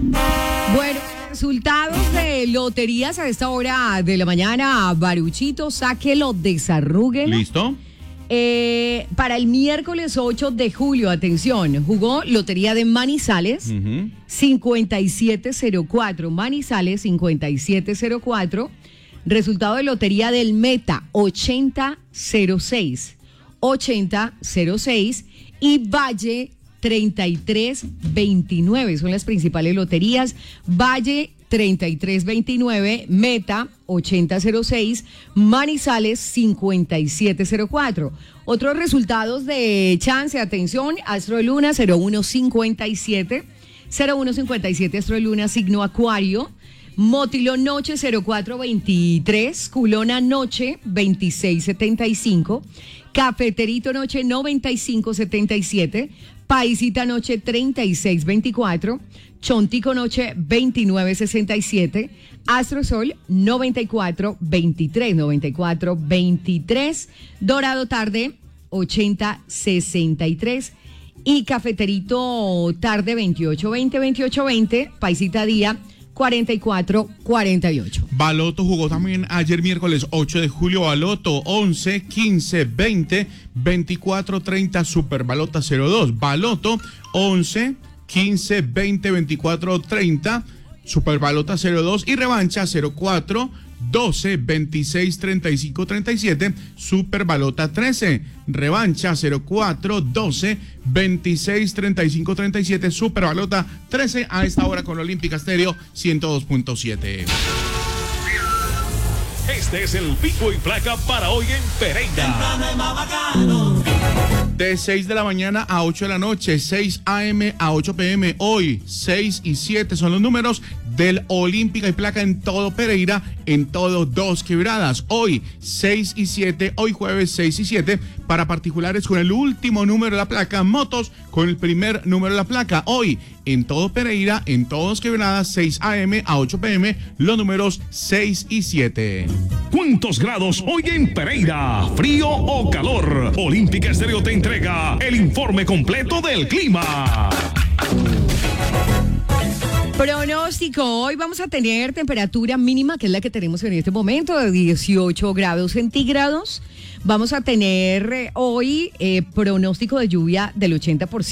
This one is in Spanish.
Bueno, resultados de loterías a esta hora de la mañana. Baruchito, sáquelo, desarrúguelo. ¿Listo? Para el miércoles 8 de julio, atención, jugó Lotería de Manizales, 5704, Manizales 5704, resultado de Lotería del Meta, 8006, y Valle 3329, son las principales loterías. Valle 3329, Meta 8006, Manizales 5704. Otros resultados de chance, atención, Astro de Luna 0157, Astro de Luna signo Acuario, Mótilo Noche 0423, Culona Noche 2675, Cafeterito Noche 9577, Paisita Noche 3624, Chontico Noche 2967, Astro Sol 9423, Dorado Tarde 8063 y Cafeterito Tarde 2820, Paisita Día 4448. Baloto jugó también ayer miércoles 8 de julio. Baloto 11, 15, 20, 24, 30, Super Balota 02. Baloto 11, 15, 20, 24, 30, Super Balota 02 y revancha 04, 12, 26, 35, 37, Super Balota 13. Revancha 04, 12, 26, 35, 37, Super Balota 13 a esta hora con Olímpica Estéreo 102.7. Este es el pico y placa para hoy en Pereira. De 6 de la mañana a 8 de la noche, 6 a.m. a 8 p.m. Hoy, 6 y 7 son los números del Olímpica y Placa en todo Pereira, en todo Dos Quebradas. Hoy, 6 y 7, hoy jueves 6 y 7, para particulares con el último número de la placa, motos con el primer número de la placa. Hoy, en todo Pereira, en todos Quebradas, 6 a.m. a 8 p.m., los números 6 y 7. ¿Cuántos grados hoy en Pereira? ¿Frío o calor? Olímpica Estéreo te entrega el informe completo del clima. Pronóstico, hoy vamos a tener temperatura mínima, que es la que tenemos en este momento, de 18 grados centígrados. Vamos a tener hoy pronóstico de lluvia del 80%.